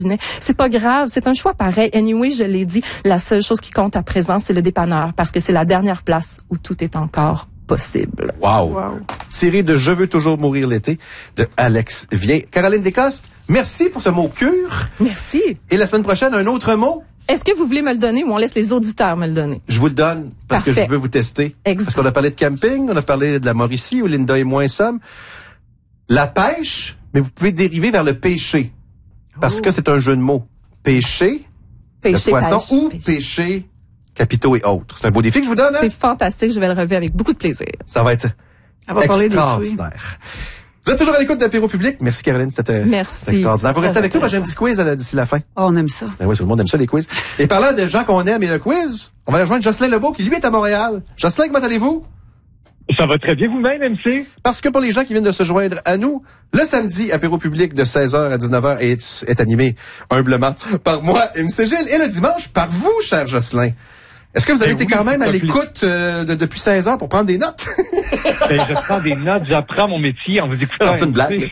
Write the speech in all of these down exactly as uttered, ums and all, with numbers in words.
C'est pas grave, c'est un choix pareil. Anyway, je l'ai dit, la seule chose qui compte à présent, c'est le dépanneur, parce que c'est la dernière place où tout est encore possible. Wow! wow. Série de Je veux toujours mourir l'été de Alex Vien. Caroline Descostes, merci pour ce mot cure. Merci. Et la semaine prochaine, un autre mot? Est-ce que vous voulez me le donner ou on laisse les auditeurs me le donner? Je vous le donne parce Parfait. que je veux vous tester. Exact. Parce qu'on a parlé de camping, on a parlé de la Mauricie où Linda est moins somme. La pêche, mais vous pouvez dériver vers le pêcher. Parce oh. que c'est un jeu de mots. Pêcher, pêcher le poisson pêche, ou pêche. pêcher capitaux et autres. C'est un beau défi que je vous donne. Hein? C'est fantastique, je vais le relever avec beaucoup de plaisir. Ça va être va extraordinaire. Vous êtes toujours à l'écoute d'Apéro Public. Merci Caroline, c'était extraordinaire. Vous restez avec nous, moi j'ai un petit quiz d'ici la fin. Oh, on aime ça. Ben oui, tout le monde aime ça les quiz. Et parlant de gens qu'on aime et de quiz, on va aller rejoindre Jocelyn Lebeau qui lui est à Montréal. Jocelyn, comment allez-vous? Ça va très bien vous-même, M C. Parce que pour les gens qui viennent de se joindre à nous, le samedi, Apéro Public de seize heures à dix-neuf heures est, est animé humblement par moi, M C Gilles, et le dimanche par vous, cher Jocelyn. Est-ce que vous avez ben été oui, quand même à l'écoute euh, de, depuis seize heures pour prendre des notes? Ben, je prends des notes, j'apprends mon métier en vous écoutant. Non, c'est une blague.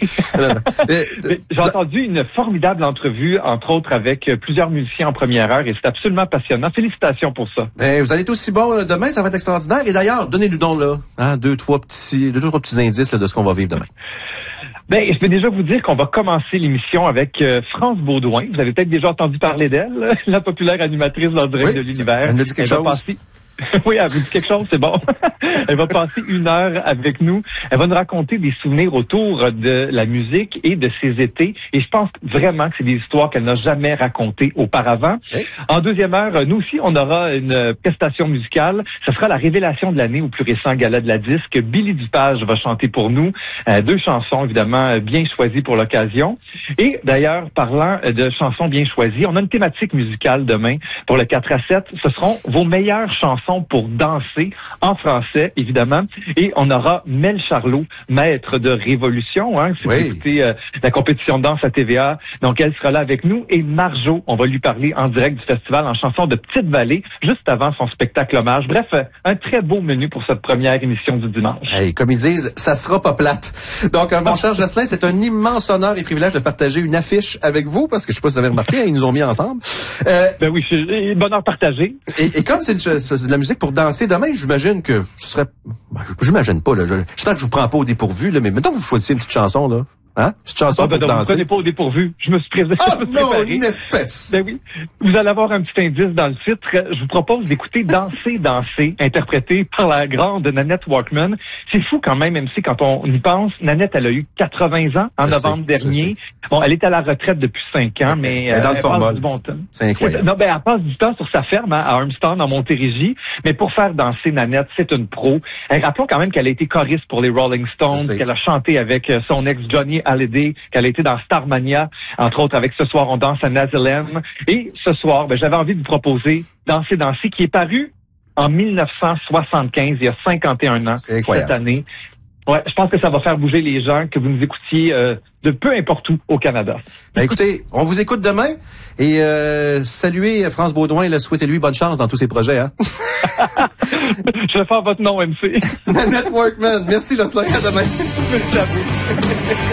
J'ai entendu une formidable entrevue, entre autres, avec plusieurs musiciens en première heure, et c'est absolument passionnant. Félicitations pour ça. Ben, vous allez être aussi bon demain, ça va être extraordinaire. Et d'ailleurs, donnez-nous donc là, hein, deux, trois petits, deux, trois petits indices là, de ce qu'on va vivre demain. Ben, je peux déjà vous dire qu'on va commencer l'émission avec euh, France Baudouin. Vous avez peut-être déjà entendu parler d'elle, la populaire animatrice dans le direct oui, de l'univers. Elle me dit quelque elle chose. Va passer... oui, elle vous dit quelque chose, c'est bon. Elle va passer une heure avec nous. Elle va nous raconter des souvenirs autour de la musique et de ses étés. Et je pense vraiment que c'est des histoires qu'elle n'a jamais racontées auparavant. Okay. En deuxième heure, nous aussi, on aura une prestation musicale. Ce sera la révélation de l'année au plus récent gala de la disque. Billy Dupage va chanter pour nous. Euh, deux chansons, évidemment, bien choisies pour l'occasion. Et d'ailleurs, parlant de chansons bien choisies, on a une thématique musicale demain pour le quatre à sept. Ce seront vos meilleures chansons pour danser en français, évidemment. Et on aura Mel Charlot, maître de Révolution, hein, si oui. vous écoutez euh, la compétition de danse à T V A. Donc, elle sera là avec nous. Et Marjo, on va lui parler en direct du festival en chanson de Petite-Vallée, juste avant son spectacle hommage. Bref, un très beau menu pour cette première émission du dimanche. Hey, comme ils disent, ça sera pas plate. Donc, euh, mon cher Jocelyn, c'est un immense honneur et privilège de partager une affiche avec vous, parce que je sais pas si vous avez remarqué, ils nous ont mis ensemble. Euh, ben oui, c'est bonheur partagé. Et, et comme c'est de la musique pour danser demain, j'imagine que je serais... Ben, j'imagine pas, là. J'espère que je vous prends pas au dépourvu, là, mais mettons que vous choisissez une petite chanson, là. Hein? Petite chanson ah, ben pour non, danser. Vous ne prenez pas au dépourvu. Je me suis pré- ah, je me suis non, préparé. Une espèce. Ben oui. Vous allez avoir un petit indice dans le titre. Je vous propose d'écouter Danser, danser, interprété par la grande Nanette Walkman. C'est fou quand même, même si quand on y pense, Nanette, elle a eu quatre-vingts ans en je novembre sais, dernier. Bon, elle est à la retraite depuis cinq ans, mais elle, euh, dans le elle formol. passe du bon temps. C'est incroyable. Non, ben, elle passe du temps sur sa ferme, hein, à Armstown, en Montérégie. Mais pour faire danser Nanette, c'est une pro. Et rappelons quand même qu'elle a été choriste pour les Rolling Stones, qu'elle a chanté avec son ex Johnny Hallyday, qu'elle a été dans Starmania, entre autres avec Ce soir on danse à Nazilem. Et ce soir, ben, j'avais envie de vous proposer Danser, danser, qui est paru en mille neuf cent soixante-quinze, il y a cinquante et un ans, cette année. Ouais, je pense que ça va faire bouger les gens, que vous nous écoutiez euh, de peu importe où au Canada. Ben écoutez, on vous écoute demain et euh, saluez France Baudouin et souhaitez-lui bonne chance dans tous ses projets. Hein? Je vais faire votre nom, M C. Nanette Workman. Merci Jocelyn, à demain. Merci à vous.